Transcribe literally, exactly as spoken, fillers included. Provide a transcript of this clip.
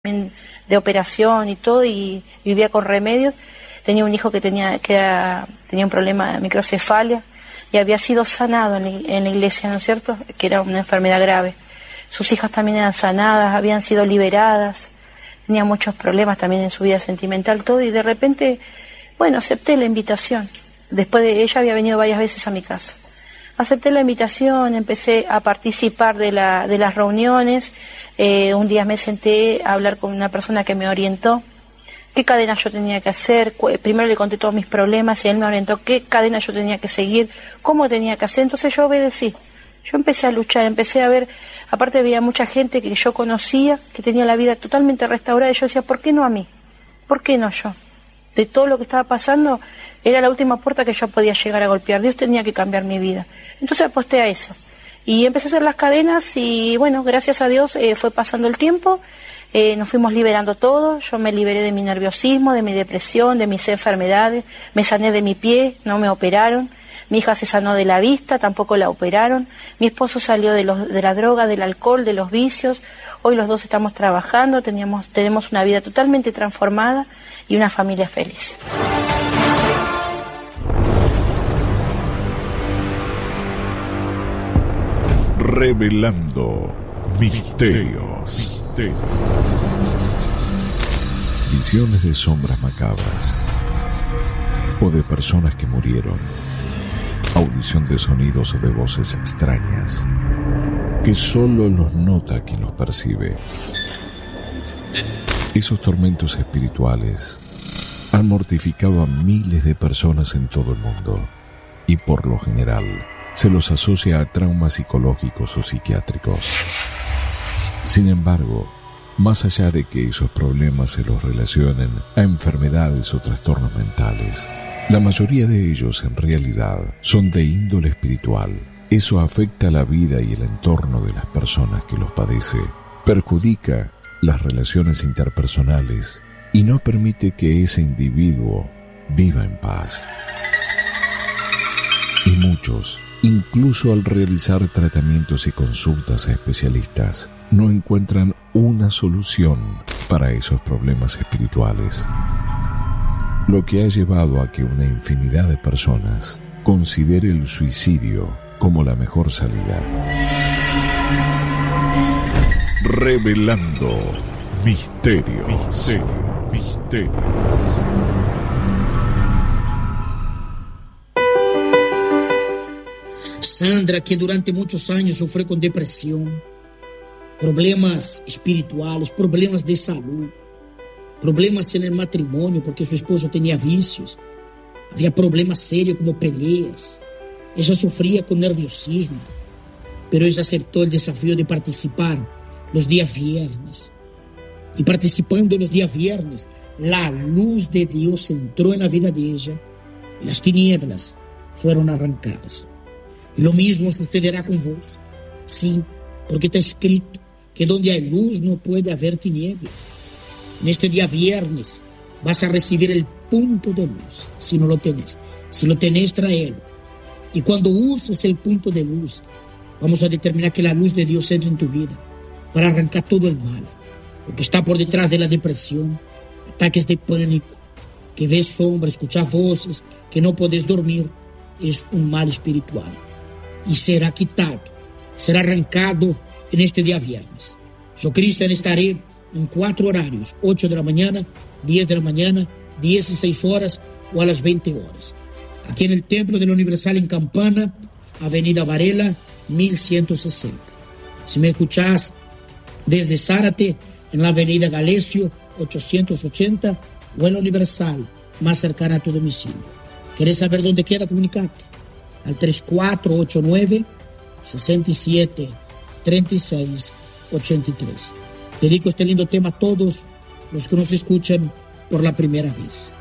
de operación y todo, y vivía con remedios. Tenía un hijo que tenía que era, tenía un problema de microcefalia y había sido sanado en, en la iglesia, ¿no es cierto?, que era una enfermedad grave. Sus hijas también eran sanadas, habían sido liberadas, tenía muchos problemas también en su vida sentimental, todo, y de repente, bueno, acepté la invitación. Después de ella había venido varias veces a mi casa. Acepté la invitación, empecé a participar de, la, de las reuniones. Eh, un día me senté a hablar con una persona que me orientó qué cadena yo tenía que hacer. Primero le conté todos mis problemas y él me orientó qué cadena yo tenía que seguir, cómo tenía que hacer. Entonces yo obedecí. Yo empecé a luchar, empecé a ver, aparte veía mucha gente que yo conocía, que tenía la vida totalmente restaurada, y yo decía, ¿por qué no a mí? ¿Por qué no yo? De todo lo que estaba pasando, era la última puerta que yo podía llegar a golpear. Dios tenía que cambiar mi vida. Entonces aposté a eso. Y empecé a hacer las cadenas y, bueno, gracias a Dios eh, fue pasando el tiempo, eh, nos fuimos liberando todos. Yo me liberé de mi nerviosismo, de mi depresión, de mis enfermedades, me sané de mi pie, no me operaron. Mi hija se sanó de la vista, tampoco la operaron. Mi esposo salió de, los, de la droga, del alcohol, de los vicios. Hoy los dos estamos trabajando, teníamos, tenemos una vida totalmente transformada y una familia feliz. Revelando misterios. misterios. Visiones de sombras macabras o de personas que murieron. Audición de sonidos o de voces extrañas que solo los nota quien los percibe. Esos tormentos espirituales han mortificado a miles de personas en todo el mundo y por lo general se los asocia a traumas psicológicos o psiquiátricos. Sin embargo, más allá de que esos problemas se los relacionen a enfermedades o trastornos mentales, la mayoría de ellos en realidad son de índole espiritual. Eso afecta la vida y el entorno de las personas que los padece, perjudica las relaciones interpersonales y no permite que ese individuo viva en paz. Y muchos, incluso al realizar tratamientos y consultas a especialistas, no encuentran una solución para esos problemas espirituales, lo que ha llevado a que una infinidad de personas considere el suicidio como la mejor salida. Revelando misterios. Misterios. Misterios. Sandra, que durante muchos años sufrió con depresión, problemas espirituales, problemas de salud, problemas en el matrimonio porque su esposo tenía vicios, había problemas serios como peleas. Ella sufría con nerviosismo, pero ella aceptó el desafío de participar los días viernes. Y participando los días viernes, la luz de Dios entró en la vida de ella y las tinieblas fueron arrancadas. Y lo mismo sucederá con vos. Sí, porque está escrito que donde hay luz no puede haber tinieblas. En este día viernes vas a recibir el punto de luz, si no lo tenés. Si lo tenés, tráelo. Y cuando uses el punto de luz, vamos a determinar que la luz de Dios entre en tu vida para arrancar todo el mal, porque está por detrás de la depresión, ataques de pánico, que ves sombras, escuchas voces, que no puedes dormir, es un mal espiritual. Y será quitado, será arrancado en este día viernes. Yo, Cristian, estaré en cuatro horarios: ocho de la mañana, diez de la mañana, dieciséis horas o a las veinte horas. Aquí en el Templo de la Universal en Campana, Avenida Varela, mil ciento sesenta. Si me escuchás desde Zárate, en la Avenida Galesio, ochocientos ochenta, o en la Universal, más cercana a tu domicilio. ¿Querés saber dónde queda? Comunicate al tres cuatro ocho nueve, seis siete, tres seis ocho tres. Dedico este lindo tema a todos los que nos escuchan por la primera vez.